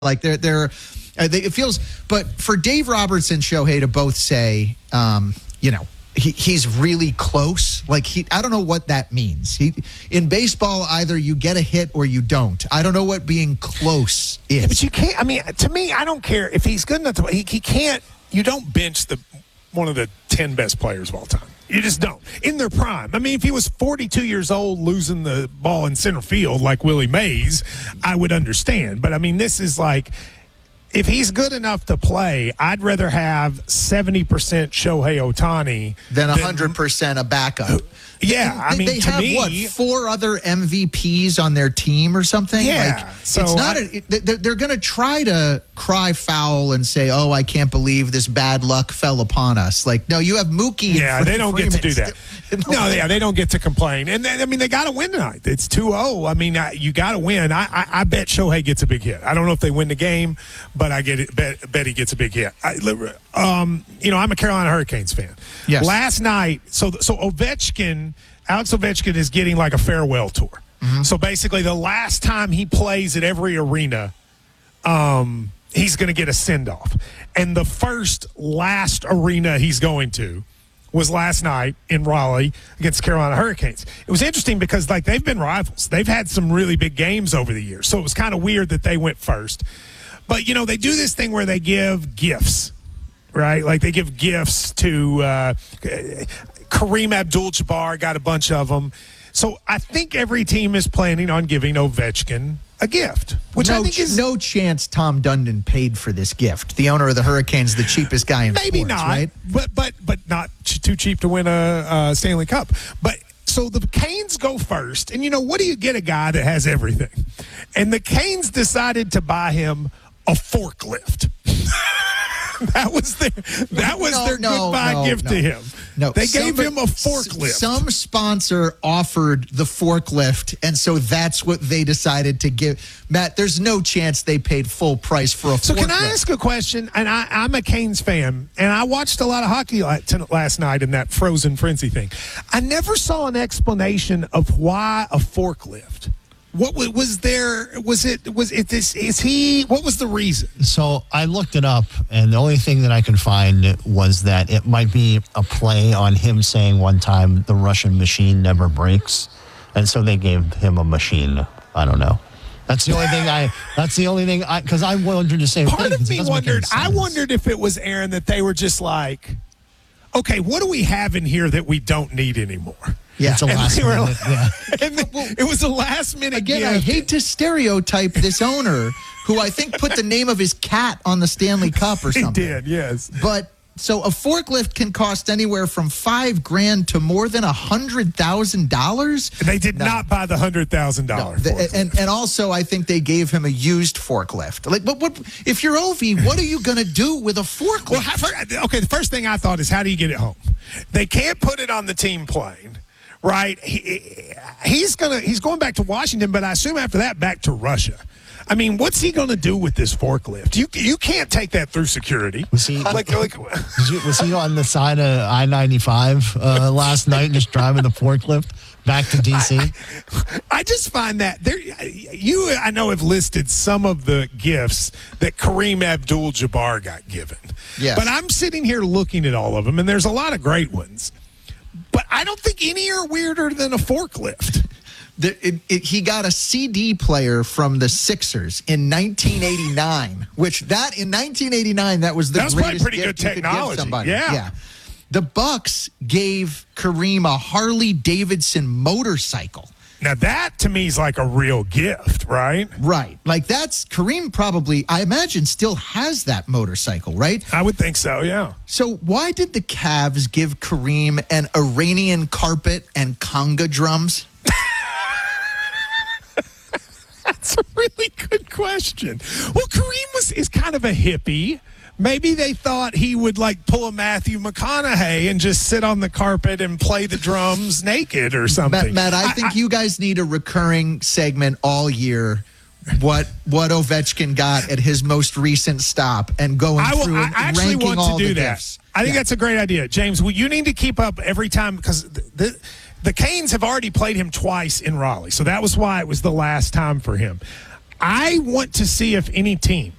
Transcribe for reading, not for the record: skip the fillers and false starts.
Like it feels, but for Dave Roberts and Shohei to both say, he's really close. Like I don't know what that means. In baseball, either you get a hit or you don't. I don't know what being close is. But you can't. I mean, to me, I don't care if he's good enough to. He can't. You don't bench one of the 10 best players of all time. You just don't. In their prime. I mean, if he was 42 years old losing the ball in center field like Willie Mays, I would understand. But, I mean, this is like, if he's good enough to play, I'd rather have 70% Shohei Ohtani than 100% a backup. Yeah, I mean, they have me, what, 4 other MVPs on their team or something? Yeah, like, so it's not. They're going to try to cry foul and say, "Oh, I can't believe this bad luck fell upon us." Like, no, you have Mookie. Yeah, they don't get to do that. They don't get to complain. And I mean, they got to win tonight. It's 2-0. I mean, you got to win. I bet Shohei gets a big hit. I don't know if they win the game, but I bet he gets a big hit. I'm a Carolina Hurricanes fan. Yes. Last night, so Alex Ovechkin is getting like a farewell tour. Mm-hmm. So basically, the last time he plays at every arena, he's going to get a send-off. And the last arena he's going to was last night in Raleigh against Carolina Hurricanes. It was interesting because, like, they've been rivals. They've had some really big games over the years. So it was kind of weird that they went first. But, they do this thing where they give gifts, right? Like, they give gifts to Kareem Abdul-Jabbar, got a bunch of them. So I think every team is planning on giving Ovechkin a gift, which I think is no chance Tom Dundon paid for this gift. The owner of the Hurricanes, the cheapest guy in maybe sports, not, right? But not too cheap to win a Stanley Cup. But so the Canes go first, and what do you get a guy that has everything? And the Canes decided to buy him a forklift. That was their goodbye gift to him. No, they gave him a forklift. Some sponsor offered the forklift, and so that's what they decided to give. Matt, there's no chance they paid full price for a forklift. So can I ask a question? And I'm a Canes fan, and I watched a lot of hockey last night in that Frozen Frenzy thing. I never saw an explanation of why a forklift. What was there? What was the reason? So I looked it up, and the only thing that I could find was that it might be a play on him saying one time, "The Russian machine never breaks," and so they gave him a machine. I don't know. That's the only thing because I wondered the same thing. Part of me wondered. I wondered if it was Aaron that they were just like, okay, what do we have in here that we don't need anymore? Yeah, it's a last minute. It was a last minute. Again, gift. I hate to stereotype this owner, who I think put the name of his cat on the Stanley Cup or something. He did, yes. But so a forklift can cost anywhere from $5,000 to more than $100,000. They did not buy the $100,000 forklift. And also, I think they gave him a used forklift. Like, but what if you're Ovi? What are you going to do with a forklift? Well, the first thing I thought is, how do you get it home? They can't put it on the team plane. Right, he's going back to Washington, but I assume after that back to Russia. I mean, what's he going to do with this forklift? You can't take that through security. Was he on the side of I-95 last night, just driving the forklift back to DC? I just find that I know have listed some of the gifts that Kareem Abdul-Jabbar got given. Yes. But I'm sitting here looking at all of them, and there's a lot of great ones. But I don't think any are weirder than a forklift. He got a CD player from the Sixers in 1989, which in 1989, that was the greatest probably pretty gift good you could technology. give somebody. Yeah. The Bucks gave Kareem a Harley Davidson motorcycle. Now, that, to me, is like a real gift, right? Right. Like, that's Kareem probably, I imagine, still has that motorcycle, right? I would think so, yeah. So why did the Cavs give Kareem an Iranian carpet and conga drums? That's a really good question. Well, Kareem is kind of a hippie. Maybe they thought he would pull a Matthew McConaughey and just sit on the carpet and play the drums naked or something. Matt, I think you guys need a recurring segment all year. What Ovechkin got at his most recent stop and going through and ranking all the gifts. I think that's a great idea. James, you need to keep up every time because the Canes have already played him twice in Raleigh. So that was why it was the last time for him. I want to see if any team